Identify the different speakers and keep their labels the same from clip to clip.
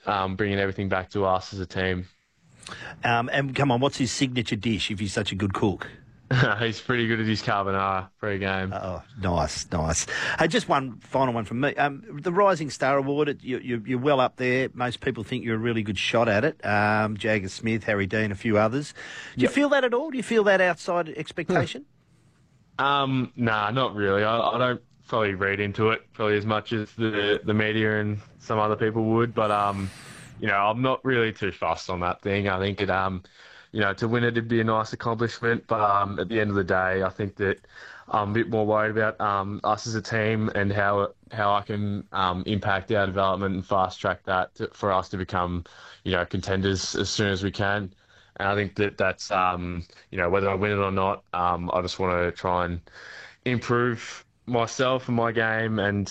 Speaker 1: bringing everything back to us as a team.
Speaker 2: And come on, what's his signature dish if he's such a good cook?
Speaker 1: He's pretty good at his carbonara pre-game.
Speaker 2: Oh, nice. Hey, just one final one from me. The Rising Star Award, you're well up there. Most people think you're a really good shot at it. Jagger Smith, Harry Dean, a few others. Do you feel that at all? Do you feel that outside expectation?
Speaker 1: Nah, not really. I don't probably read into it probably as much as the media and some other people would. But, I'm not really too fussed on that thing. I think it, to win it'd be a nice accomplishment. But at the end of the day, I think that I'm a bit more worried about us as a team and how I can impact our development and fast track that for us to become, contenders as soon as we can. And I think that's, whether I win it or not, I just want to try and improve myself and my game and,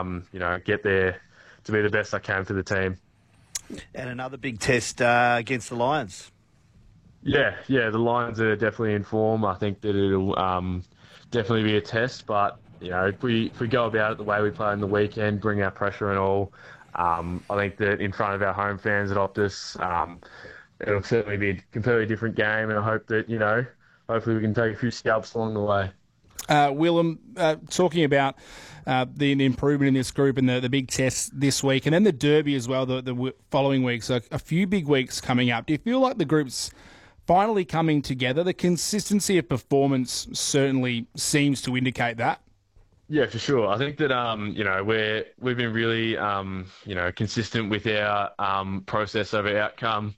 Speaker 1: get there to be the best I can for the team.
Speaker 2: And another big test against the Lions.
Speaker 1: Yeah, the Lions are definitely in form. I think that it'll definitely be a test, but if we go about it the way we play on the weekend, bring our pressure and all, I think that in front of our home fans at Optus, it'll certainly be a completely different game, and I hope that hopefully we can take a few scalps along the way.
Speaker 3: Willem, talking about the improvement in this group and the big test this week, and then the Derby as well the following week, so a few big weeks coming up. Do you feel like the group's finally coming together? The consistency of performance certainly seems to indicate that.
Speaker 1: Yeah, for sure. I think that we've been really consistent with our process over outcome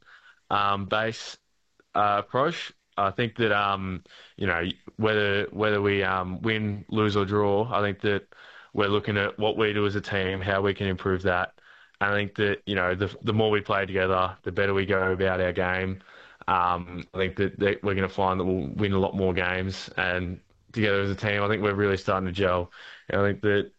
Speaker 1: base approach. I think that whether we win, lose or draw, I think that we're looking at what we do as a team, how we can improve that. I think that the more we play together, the better we go about our game. I think that we're going to find that we'll win a lot more games, and together as a team, I think we're really starting to gel. And I think that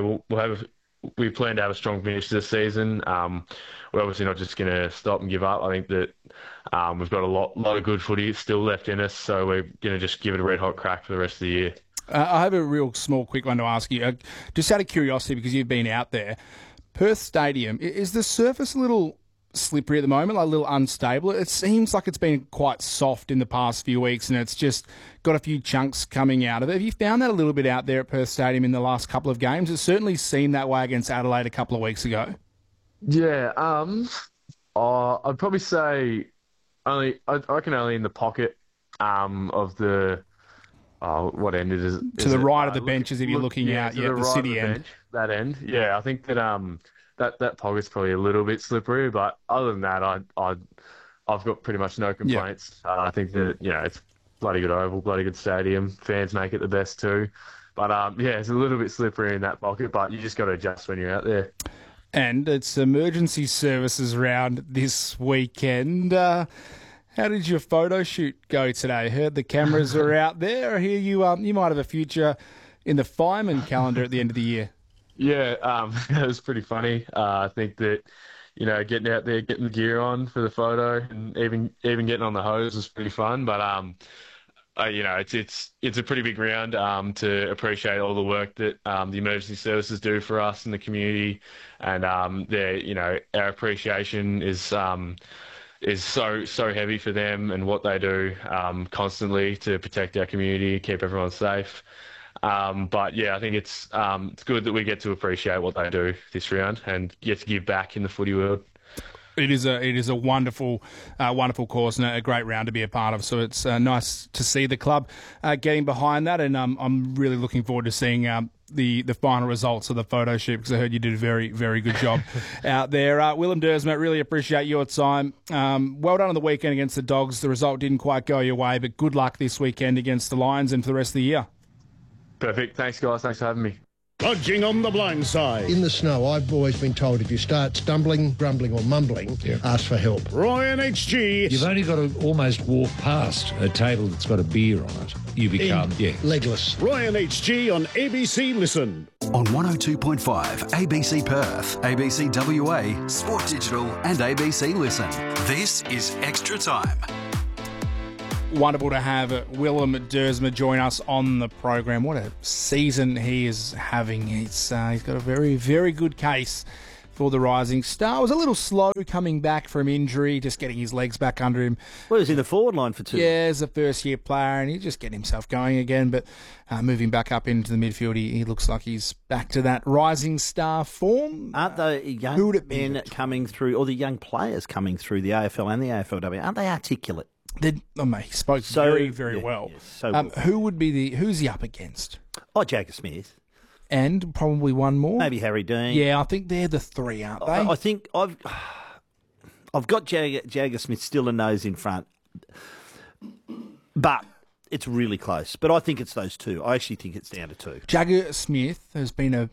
Speaker 1: we plan to have a strong finish to the season. We're obviously not just going to stop and give up. I think that we've got a lot of good footy still left in us, so we're going to just give it a red hot crack for the rest of the year.
Speaker 3: I have a real small quick one to ask you. Just out of curiosity, because you've been out there, Perth Stadium, is the surface a little slippery at the moment, like a little unstable? It seems like it's been quite soft in the past few weeks and it's just got a few chunks coming out of it. Have you found that a little bit out there at Perth Stadium in the last couple of games? It certainly seemed that way against Adelaide a couple of weeks ago.
Speaker 1: Yeah, I'd probably say I reckon only in the pocket of the what end it is?
Speaker 3: To the right of the benches if you're looking out,
Speaker 1: the
Speaker 3: right city end.
Speaker 1: Bench, that end. Yeah, I think that that pocket's probably a little bit slippery, but other than that, I've got pretty much no complaints. Yeah. I think that it's bloody good oval, bloody good stadium. Fans make it the best too, but it's a little bit slippery in that pocket. But you just got to adjust when you're out there.
Speaker 3: And it's emergency services round this weekend. How did your photo shoot go today? Heard the cameras are out there. I hear you might have a future in the fireman calendar at the end of the year.
Speaker 1: Yeah, it was pretty funny. I think that, getting out there, getting the gear on for the photo and even getting on the hose was pretty fun. But, it's a pretty big round to appreciate all the work that the emergency services do for us in the community. And, our appreciation is so heavy for them and what they do constantly to protect our community, keep everyone safe. But yeah, I think it's good that we get to appreciate what they do this round and get to give back in the footy world.
Speaker 3: It is a wonderful course and a great round to be a part of. So it's nice to see the club getting behind that, and I'm really looking forward to seeing the final results of the photo shoot, because I heard you did a very, very good job out there. Willem Dersma, really appreciate your time. Well done on the weekend against the Dogs. The result didn't quite go your way, but good luck this weekend against the Lions and for the rest of the year.
Speaker 1: Perfect. Thanks, guys. Thanks for having me.
Speaker 4: Lodging on the blind side.
Speaker 5: In the snow, I've always been told if you start stumbling, grumbling or mumbling, ask for help.
Speaker 4: Ryan HG.
Speaker 6: You've only got to almost walk past a table that's got a beer on it. You become,
Speaker 5: legless.
Speaker 4: Ryan HG on ABC Listen.
Speaker 7: On 102.5 ABC Perth, ABC WA, Sport Digital and ABC Listen. This is Extra Time.
Speaker 3: Wonderful to have Willem Dersma join us on the program. What a season he is having. He's got a very, very good case for the Rising Star. Was a little slow coming back from injury, just getting his legs back under him.
Speaker 2: Well, he was in the forward line for 2.
Speaker 3: Yeah, as a first-year player, and he's just getting himself going again. But moving back up into the midfield, he looks like he's back to that Rising Star form.
Speaker 2: Aren't the young men coming through, or the young players coming through the AFL and the AFLW, aren't they articulate?
Speaker 3: Mate, he spoke very well.
Speaker 2: Yes, so
Speaker 3: Who's he up against?
Speaker 2: Oh, Jagger Smith.
Speaker 3: And probably one more.
Speaker 2: Maybe Harry Dean.
Speaker 3: Yeah, I think they're the 3, aren't they?
Speaker 2: I think I've got Jagger Smith still a nose in front, but it's really close. But I think it's those 2. I actually think it's down to 2.
Speaker 3: Jagger Smith has been a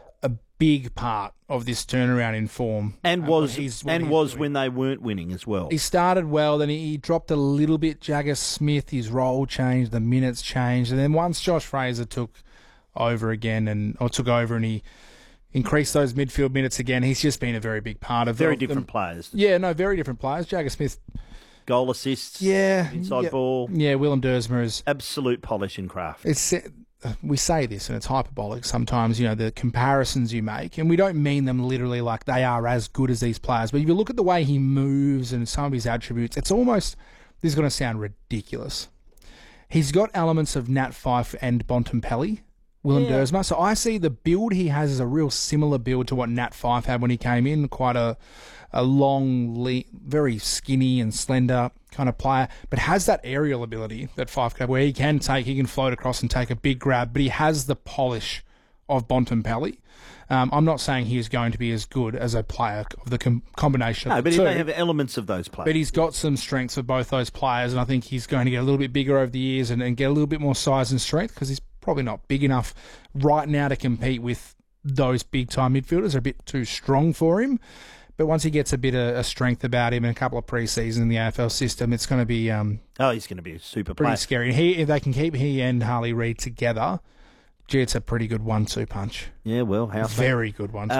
Speaker 3: big part of this turnaround in form,
Speaker 2: and was when they weren't winning as well.
Speaker 3: He started well, then he dropped a little bit. Jagger Smith, his role changed, the minutes changed, and then once Josh Fraser took over and he increased those midfield minutes again, he's just been a very big part of
Speaker 2: very different players.
Speaker 3: Yeah, no, very different players. Jagger Smith,
Speaker 2: goal assists, inside ball.
Speaker 3: Yeah, Willem Dersma is
Speaker 2: absolute polish and craft.
Speaker 3: We say this and it's hyperbolic sometimes, the comparisons you make, and we don't mean them literally like they are as good as these players, but if you look at the way he moves and some of his attributes, it's almost, this is going to sound ridiculous, he's got elements of Nat Fyfe and Bontempelli, Willem Dersma. So I see the build he has as a real similar build to what Nat Fyfe had when he came in, quite a long, very skinny and slender kind of player, but has that aerial ability that Fyfe could have, where he can float across and take a big grab, but he has the polish of Bontempelli. I'm not saying he is going to be as good as a player of the combination of the two.
Speaker 2: No, but he may have elements of those players.
Speaker 3: But he's got some strengths of both those players, and I think he's going to get a little bit bigger over the years and get a little bit more size and strength, because he's probably not big enough right now to compete with those big-time midfielders. They're a bit too strong for him. But once he gets a bit of strength about him in a couple of pre-seasons in the AFL system, it's going to be...
Speaker 2: he's going to be a super player.
Speaker 3: Pretty scary. If they can keep he and Harley Reid together, it's a pretty good 1-2 punch.
Speaker 2: Yeah, well, how
Speaker 3: very good one.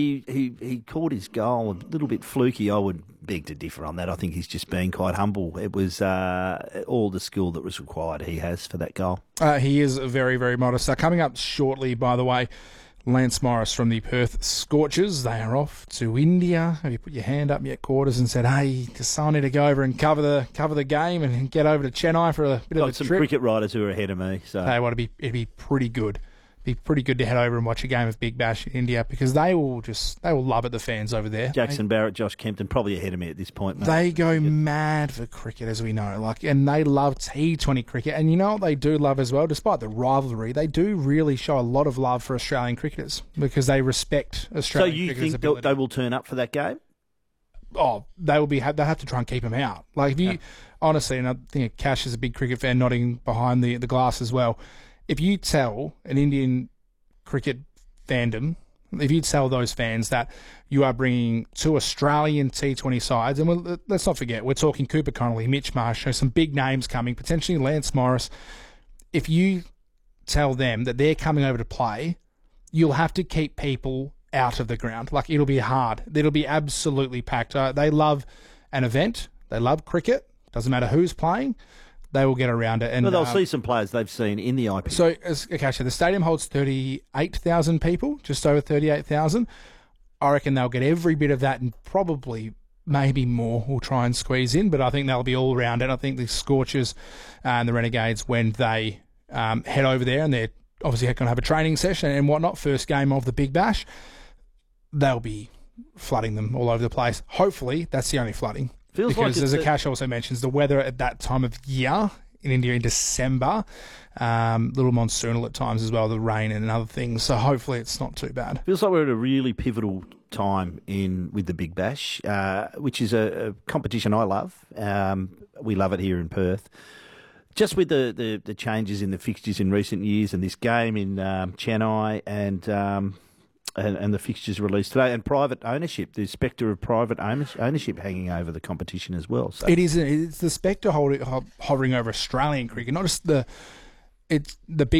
Speaker 2: He caught his goal a little bit fluky. I would beg to differ on that. I think he's just been quite humble. It was all the skill that was required he has for that goal.
Speaker 3: He is very, very modest. Coming up shortly, by the way, Lance Morris from the Perth Scorchers. They are off to India. Have you put your hand up yet, Quarters, and said, "Hey, I need to go over and cover the game and get over to Chennai for a bit of a
Speaker 2: some
Speaker 3: trip."
Speaker 2: Cricket writers who are ahead of me. So
Speaker 3: hey, it'd be pretty good. Be pretty good to head over and watch a game of Big Bash in India, because they will love it, the fans over there.
Speaker 2: Jackson Barrett, Josh Kempton, probably ahead of me at this point, mate.
Speaker 3: They go mad for cricket, as we know, and they love T20 cricket. And you know what they do love as well, despite the rivalry, they do really show a lot of love for Australian cricketers, because they respect Australian cricketers' ability.
Speaker 2: So you think they will turn up for that game?
Speaker 3: Oh, they'll have to try and keep them out. If you honestly, and I think Cash is a big cricket fan, nodding behind the glass as well. If you tell an Indian cricket fandom, if you tell those fans that you are bringing 2 Australian T20 sides, and let's not forget, we're talking Cooper Connolly, Mitch Marsh, some big names coming, potentially Lance Morris. If you tell them that they're coming over to play, you'll have to keep people out of the ground. It'll be hard. It'll be absolutely packed. They love an event. They love cricket. Doesn't matter who's playing. They will get around it. And
Speaker 2: they'll see some players they've seen in the IPL.
Speaker 3: So the stadium holds 38,000 people, just over 38,000. I reckon they'll get every bit of that, and probably maybe more will try and squeeze in, but I think they'll be all around it. I think the Scorchers and the Renegades, when they head over there, and they're obviously going to have a training session and whatnot, first game of the Big Bash, they'll be flooding them all over the place. Hopefully, that's the only flooding. Because, as Akash also mentions, the weather at that time of year in India in December, little monsoonal at times as well, the rain and other things. So hopefully it's not too bad.
Speaker 2: Feels like we're at a really pivotal time with the Big Bash, which is a competition I love. We love it here in Perth. Just with the changes in the fixtures in recent years, and this game in Chennai, and the fixtures released today, and private ownership, the spectre of private ownership hanging over the competition as well. So
Speaker 3: it's the spectre hovering over Australian cricket, not just the big